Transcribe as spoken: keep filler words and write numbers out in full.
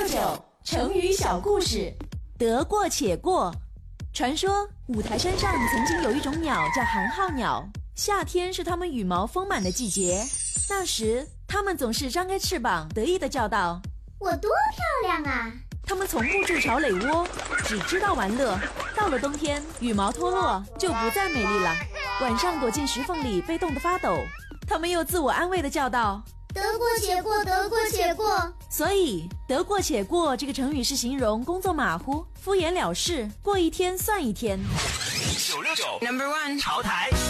六九成语小故事，得过且过。传说五台山上曾经有一种鸟叫寒号鸟，夏天是它们羽毛丰满的季节。那时它们总是张开翅膀，得意地叫道： 我多漂亮啊！ 它们从不筑巢垒窝，只知道玩乐。到了冬天，羽毛脱落，就不再美丽了。晚上躲进石缝里，被冻得发抖。它们又自我安慰地叫道： 得过且过，得过且过。 所以得过且过这个成语是形容工作马虎、敷衍了事，过一天算一天。 九六九 Number One 潮台。